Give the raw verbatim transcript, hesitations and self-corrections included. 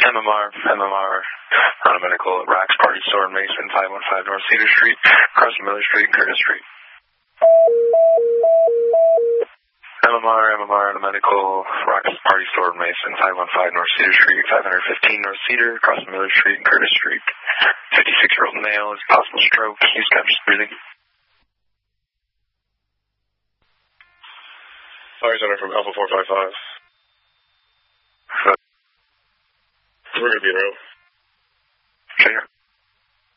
M M R, M M R, on a medical at Rocks Party Store in Mason, five one five North Cedar Street, across from Miller Street, Curtis Street. M M R, M M R, on a medical Rocks Party Store in Mason, five one five North Cedar Street, five fifteen North Cedar, across from Miller Street, Curtis Street. fifty-six-year-old male is possible stroke. He's conscious breathing. Fire Center from Alpha four five five. We're going to be in a row.